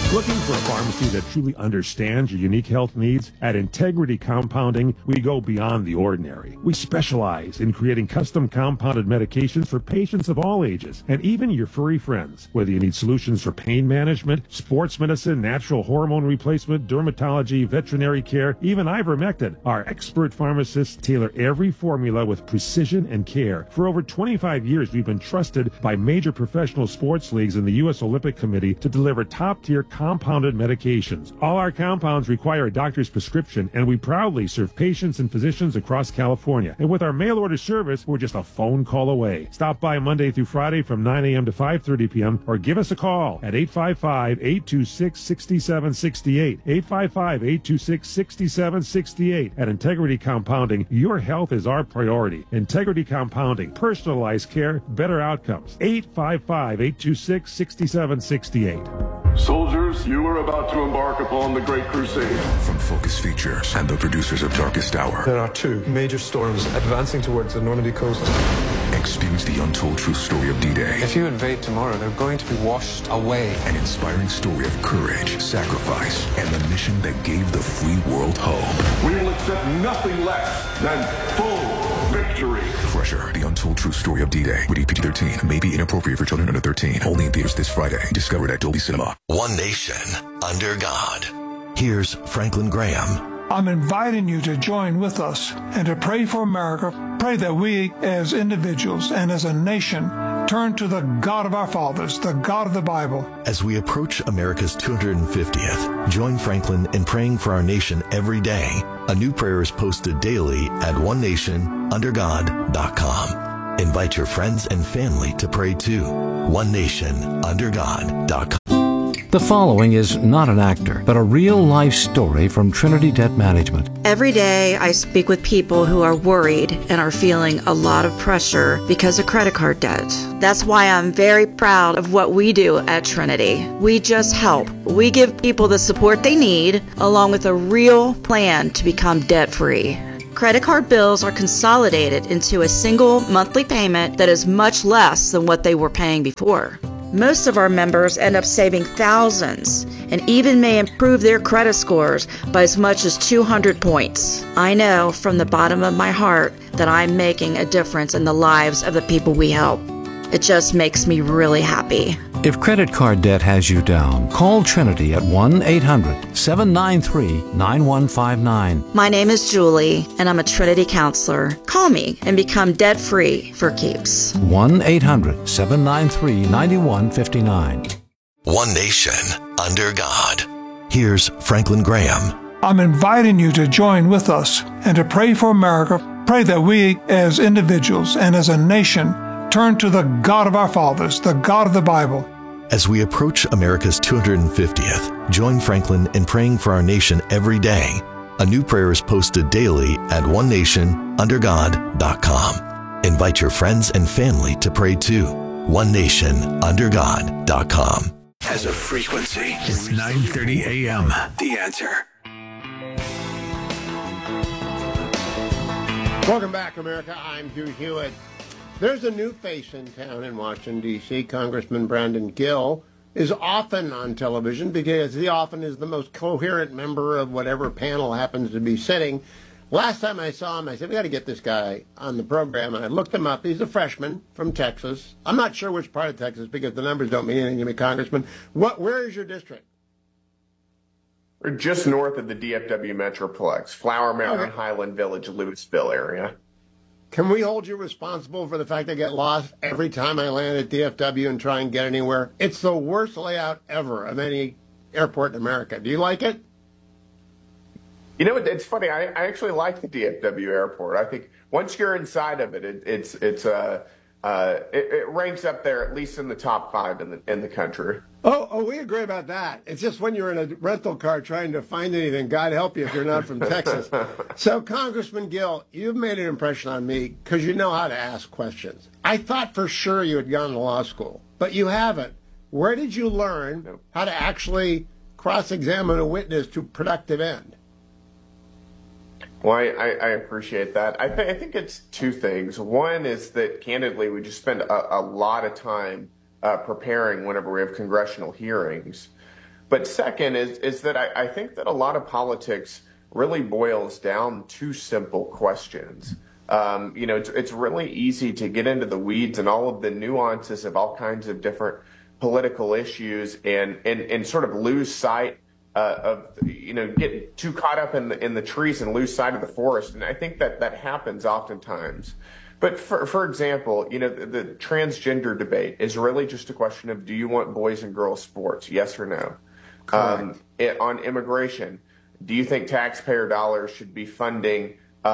Looking for a pharmacy that truly understands your unique health needs? At Integrity Compounding, we go beyond the ordinary. We specialize in creating custom compounded medications for patients of all ages, and even your furry friends. Whether you need solutions for pain management, sports medicine, natural hormone replacement, dermatology, veterinary care, even ivermectin, our expert pharmacists tailor every formula with precision and care. For over 25 years, we've been trusted by major professional sports leagues and the U.S. Olympic Committee to deliver top-tier compounded medications. All our compounds require a doctor's prescription, and we proudly serve patients and physicians across California. And with our mail-order service, we're just a phone call away. Stop by Monday through Friday from 9 a.m. to 5:30 p.m. or give us a call at 855-826-6768. 855-826-6768. At Integrity Compounding, your health is our priority. Integrity Compounding, personalized care, better outcomes. 855-826-6768. Soldiers, you are about to embark upon the Great Crusade. From Focus Features and the producers of Darkest Hour. There are two major storms advancing towards the Normandy coast. Experience the untold true story of D-Day. If you invade tomorrow, they're going to be washed away. An inspiring story of courage, sacrifice, and the mission that gave the free world hope. We will accept nothing less than full victory. Crusher, the untold true story of D-Day. Rated PG-13. May be inappropriate for children under 13. Only in theaters this Friday. Discovered at Dolby Cinema. One nation under God. Here's Franklin Graham. I'm inviting you to join with us and to pray for America. Pray that we as individuals and as a nation turn to the God of our fathers, the God of the Bible. As we approach America's 250th, join Franklin in praying for our nation every day. A new prayer is posted daily at onenationundergod.com. Invite your friends and family to pray too. onenationundergod.com. The following is not an actor, but a real-life story from Trinity Debt Management. Every day I speak with people who are worried and are feeling a lot of pressure because of credit card debt. That's why I'm very proud of what we do at Trinity. We just help. We give people the support they need, along with a real plan to become debt-free. Credit card bills are consolidated into a single monthly payment that is much less than what they were paying before. Most of our members end up saving thousands and even may improve their credit scores by as much as 200 points. I know from the bottom of my heart that I'm making a difference in the lives of the people we help. It just makes me really happy. If credit card debt has you down, call Trinity at 1-800-793-9159. My name is Julie, and I'm a Trinity counselor. Call me and become debt-free for keeps. 1-800-793-9159. One nation under God. Here's Franklin Graham. I'm inviting you to join with us and to pray for America. Pray that we as individuals and as a nation turn to the God of our fathers, the God of the Bible. As we approach America's 250th, join Franklin in praying for our nation every day. A new prayer is posted daily at onenationundergod.com. Invite your friends and family to pray too. onenationundergod.com. Has a frequency. It's 9:30 a.m. The Answer. Welcome back, America. I'm Hugh Hewitt. There's a new face in town in Washington, D.C. Congressman Brandon Gill is often on television because he often is the most coherent member of whatever panel happens to be sitting. Last time I saw him, I said, we got to get this guy on the program, and I looked him up. He's a freshman from Texas. I'm not sure which part of Texas because the numbers don't mean anything to me, Congressman. Where is your district? We're just north of the DFW Metroplex, Flower Mountain, Highland Village, Louisville area. Can we hold you responsible for the fact I get lost every time I land at DFW and try and get anywhere? It's the worst layout ever of any airport in America. Do you like it? You know, it's funny. I actually like the DFW airport. I think once you're inside of it, it ranks up there at least in the top 5 in the country. Oh, we agree about that. It's just when you're in a rental car trying to find anything, God help you if you're not from Texas. So, Congressman Gill, you've made an impression on me because you know how to ask questions. I thought for sure you had gone to law school, but you haven't. Where did you learn how to actually cross-examine a witness to productive end? Well, I appreciate that. I think it's two things. One is that, candidly, we just spend a lot of time preparing whenever we have congressional hearings. But second is that I think that a lot of politics really boils down to simple questions. It's really easy to get into the weeds and all of the nuances of all kinds of different political issues and sort of lose sight get too caught up in the trees and lose sight of the forest. And I think that happens oftentimes. But for example, the transgender debate is really just a question of, do you want boys and girls sports? Yes or no? On immigration, do you think taxpayer dollars should be funding,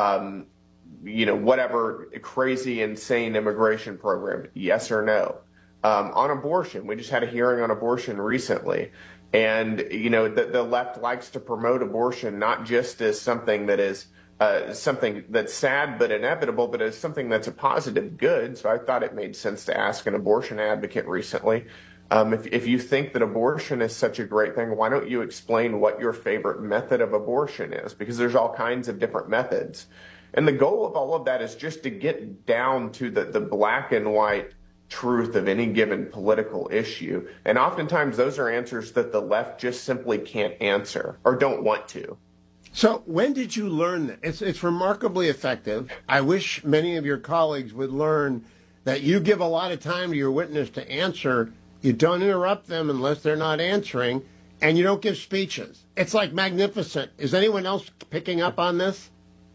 whatever crazy, insane immigration program? Yes or no? On abortion, we just had a hearing on abortion recently. And, the left likes to promote abortion not just as something that is something that's sad but inevitable, but as something that's a positive good. So I thought it made sense to ask an abortion advocate recently, if you think that abortion is such a great thing, why don't you explain what your favorite method of abortion is? Because there's all kinds of different methods. And the goal of all of that is just to get down to the black and white truth of any given political issue. And oftentimes those are answers that the left just simply can't answer or don't want to. So when did you learn that? It's remarkably effective. I wish many of your colleagues would learn that you give a lot of time to your witness to answer. You don't interrupt them unless they're not answering, and you don't give speeches. It's like magnificent. Is anyone else picking up on this?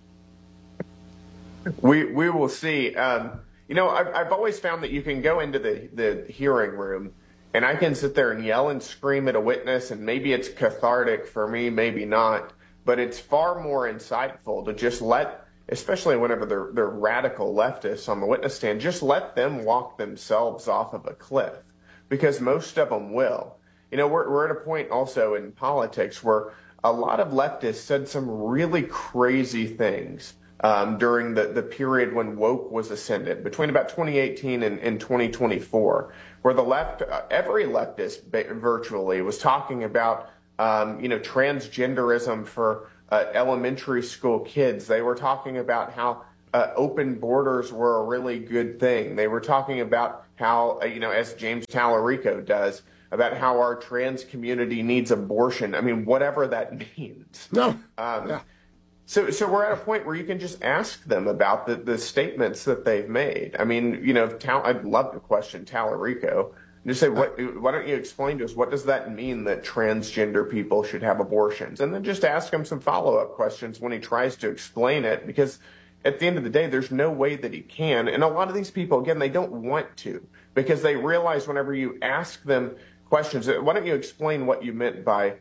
We will see. I've always found that you can go into the hearing room and I can sit there and yell and scream at a witness, and maybe it's cathartic for me, maybe not, but it's far more insightful to just let, especially whenever they're radical leftists on the witness stand, just let them walk themselves off of a cliff, because most of them will. We're at a point also in politics where a lot of leftists said some really crazy things during the period when woke was ascended, between about 2018 and 2024, where the left, every leftist virtually was talking about, transgenderism for elementary school kids. They were talking about how open borders were a really good thing. They were talking about how, as James Tallarico does, about how our trans community needs abortion. I mean, whatever that means. No. Yeah. So we're at a point where you can just ask them about the statements that they've made. I mean, I'd love to question Tallarico. Just say, why don't you explain to us, what does that mean that transgender people should have abortions? And then just ask him some follow-up questions when he tries to explain it, because at the end of the day, there's no way that he can. And a lot of these people, again, they don't want to, because they realize whenever you ask them questions, why don't you explain what you meant by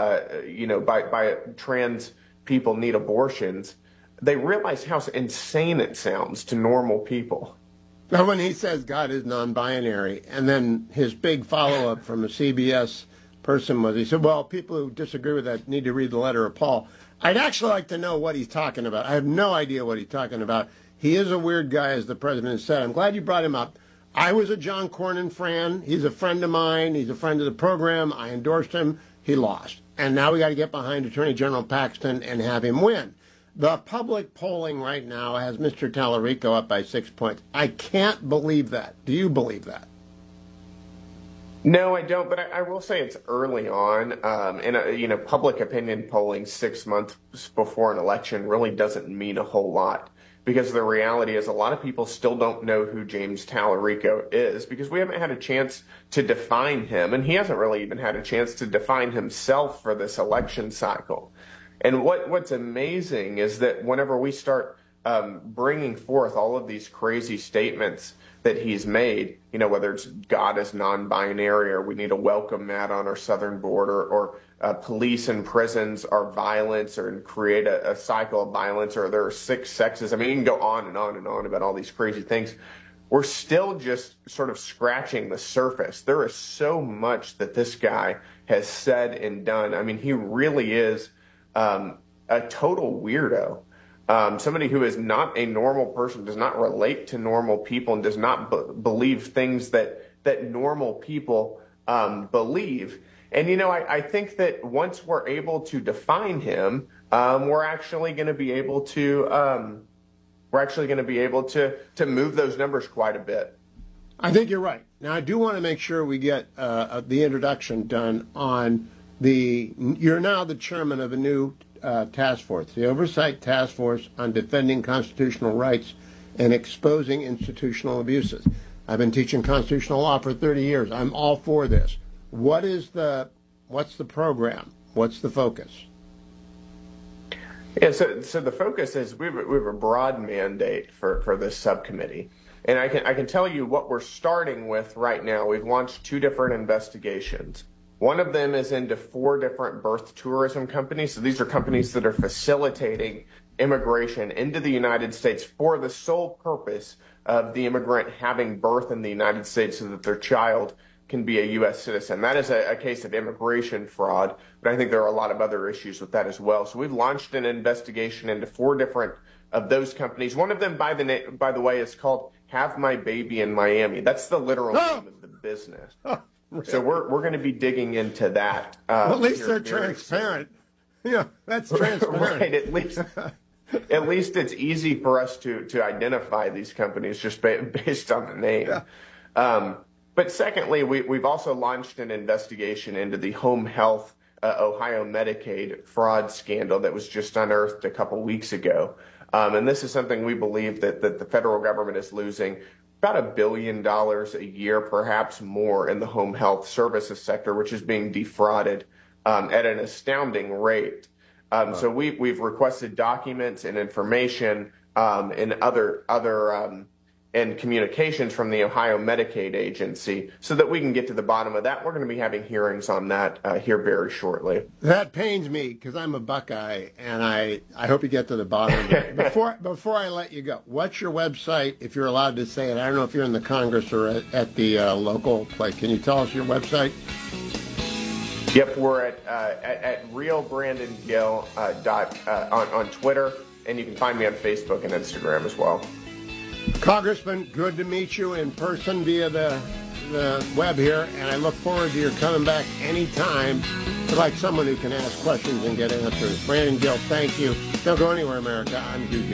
trans people need abortions, they realize how insane it sounds to normal people. Now, when he says God is non-binary, and then his big follow-up from a CBS person was, he said, well, people who disagree with that need to read the letter of Paul. I'd actually like to know what he's talking about. I have no idea what he's talking about. He is a weird guy, as the president said. I'm glad you brought him up. I was a John Cornyn fan. He's a friend of mine. He's a friend of the program. I endorsed him. He lost. And now we got to get behind Attorney General Paxton and have him win. The public polling right now has Mr. Tallarico up by 6 points. I can't believe that. Do you believe that? No, I don't. But I will say it's early on. And public opinion polling 6 months before an election really doesn't mean a whole lot. Because the reality is a lot of people still don't know who James Tallarico is, because we haven't had a chance to define him, and he hasn't really even had a chance to define himself for this election cycle. And what's amazing is that whenever we start bringing forth all of these crazy statements that he's made, whether it's God is non-binary, or we need a welcome mat on our southern border, or police and prisons are violence, or create a cycle of violence, or there are 6 sexes. I mean, you can go on and on and on about all these crazy things. We're still just sort of scratching the surface. There is so much that this guy has said and done. I mean, he really is a total weirdo. Somebody who is not a normal person, does not relate to normal people, and does not believe things that normal people believe. And, I think that once we're able to define him, we're actually going to be able to move those numbers quite a bit. I think you're right. Now, I do want to make sure we get the introduction done on You're now the chairman of a new task force, the Oversight Task Force on Defending Constitutional Rights and Exposing Institutional Abuses. I've been teaching constitutional law for 30 years. I'm all for this. What's the program? What's the focus? Yeah, so the focus is we have a broad mandate for this subcommittee. And I can tell you what we're starting with right now. We've launched 2 different investigations. One of them is into 4 different birth tourism companies. So these are companies that are facilitating immigration into the United States for the sole purpose of the immigrant having birth in the United States so that their child can be a U.S. citizen. That is a case of immigration fraud, but I think there are a lot of other issues with that as well. So we've launched an investigation into 4 different of those companies. One of them, by the way, is called Have My Baby in Miami. That's the literal name of the business. Really? So we're going to be digging into that. Well, at least they're transparent. Yeah, that's transparent. Right, at least it's easy for us to identify these companies just based on the name. Yeah. But secondly, we've also launched an investigation into the home health Ohio Medicaid fraud scandal that was just unearthed a couple weeks ago. And this is something we believe that the federal government is losing about $1 billion a year, perhaps more, in the home health services sector, which is being defrauded at an astounding rate. So we've requested documents and information and other and communications from the Ohio Medicaid agency so that we can get to the bottom of that. We're going to be having hearings on that here very shortly. That pains me because I'm a Buckeye, and I hope you get to the bottom of it. Before I let you go, what's your website, if you're allowed to say it? I don't know if you're in the Congress or at the local place. Can you tell us your website? Yep, we're at realbrandongill on Twitter, and you can find me on Facebook and Instagram as well. Congressman, good to meet you in person via the web here, and I look forward to your coming back anytime. I'd like someone who can ask questions and get answers. Brandon Gill, thank you. Don't go anywhere, America. I'm Hugh.